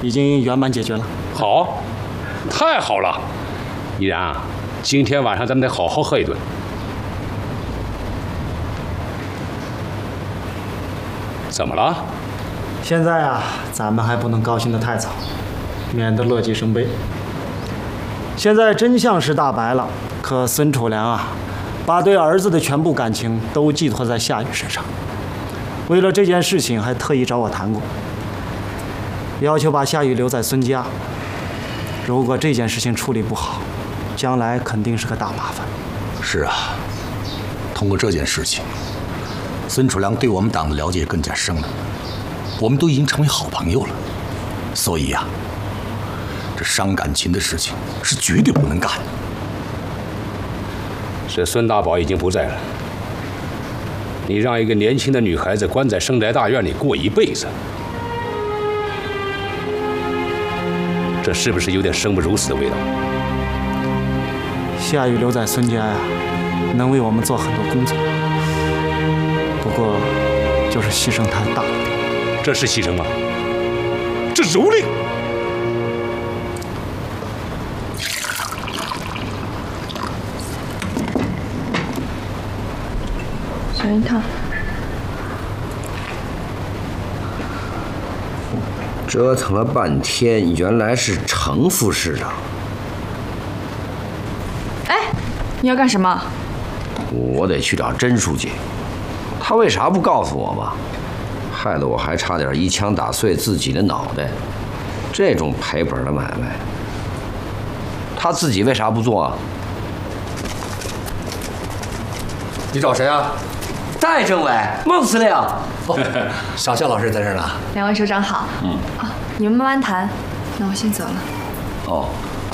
已经圆满解决了。 好，太好了！依然啊，今天晚上咱们得好好喝一顿。怎么了？ 现在啊，咱们还不能高兴得太早，免得乐极生悲。现在真相是大白了，可孙楚良啊，把对儿子的全部感情都寄托在夏雨身上。为了这件事情，还特意找我谈过，要求把夏雨留在孙家。如果这件事情处理不好，将来肯定是个大麻烦。 是啊，通过这件事情，孙楚良对我们党的了解更加深了，我们都已经成为好朋友了。所以呀，这伤感情的事情是绝对不能干的。 这孙大宝已经不在了，你让一个年轻的女孩子关在生宅大院里过一辈子，这是不是有点生不如死的味道？ 夏雨留在孙家呀，能为我们做很多工作，不过就是牺牲太大了点。 这是牺牲吗？这蹂躏！ 小云烫， 折腾了半天，原来是程副市长。 哎，你要干什么？ 我得去找甄书记，他为啥不告诉我嘛？害得我还差点一枪打碎自己的脑袋。这种赔本的买卖，他自己为啥不做啊？ 你找谁啊？ 戴政委，孟司令。 哦，小夏老师在这儿呢。 两位首长好。啊，你们慢慢谈，那我先走了。 哦。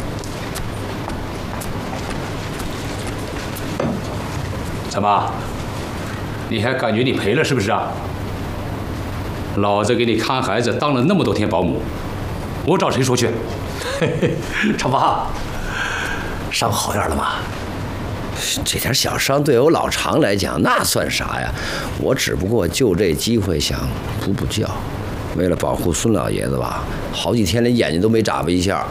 怎么？你还感觉你赔了是不是啊？老子给你看孩子当了那么多天保姆，我找谁说去？ 长发，伤好点了吗？ 这点小伤对我老常来讲那算啥呀？我只不过就这机会想补补觉，为了保护孙老爷子吧，好几天连眼睛都没眨巴一下。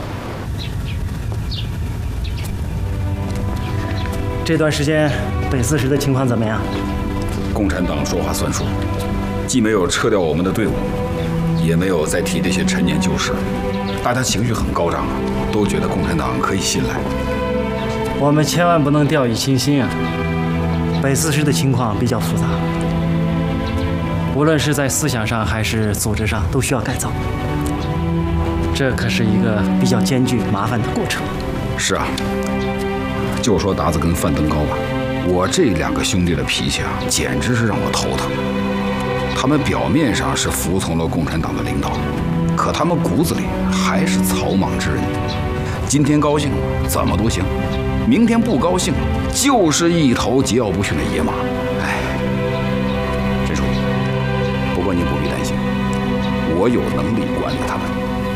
这段时间北四师的情况怎么样？ 共产党说话算数，既没有撤掉我们的队伍，也没有再提这些陈年旧事，大家情绪很高涨，都觉得共产党可以信赖。 我们千万不能掉以轻心啊！北四师的情况比较复杂，无论是在思想上还是组织上，都需要改造。这可是一个比较艰巨、麻烦的过程。 是啊，就说达子跟范登高吧，我这两个兄弟的脾气啊，简直是让我头疼。他们表面上是服从了共产党的领导，可他们骨子里还是草莽之人。今天高兴了，怎么都行。明天不高兴了，就是一头桀骜不驯的野马。哎，甄书记，不过您不必担心，我有能力管理他们。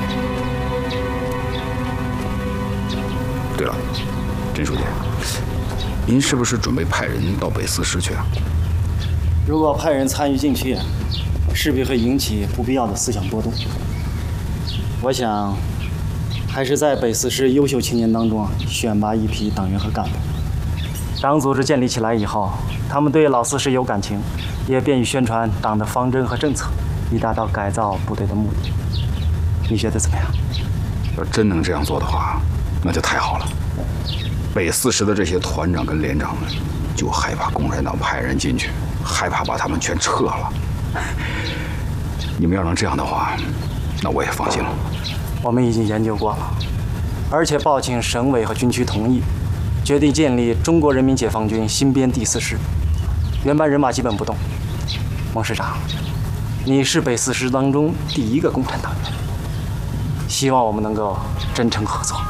对了，甄书记，您是不是准备派人到北四师去啊？ 如果派人参与进去，势必会引起不必要的思想波动。我想，还是在北四师优秀青年当中选拔一批党员和干部。党组织建立起来以后，他们对老四师有感情，也便于宣传党的方针和政策，以达到改造部队的目的。你觉得怎么样？ 要真能这样做的话，那就太好了。北四师的这些团长跟连长们，就害怕共产党派人进去，害怕把他们全撤了。你们要能这样的话，那我也放心了。 我们已经研究过了，而且报请省委和军区同意，决定建立中国人民解放军新编第四师，原班人马基本不动。孟师长，你是北四师当中第一个共产党员，希望我们能够真诚合作。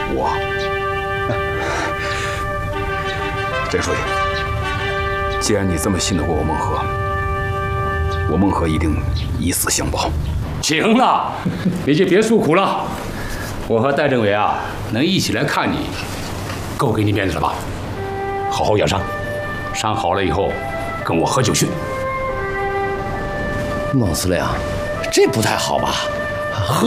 甄书记，既然你这么信得过我孟和，我孟和一定以死相报。 行了，你就别诉苦了。我和戴政委啊，能一起来看你，够给你面子了吧？好好养伤，伤好了以后，跟我喝酒去。 孟司令，这不太好吧？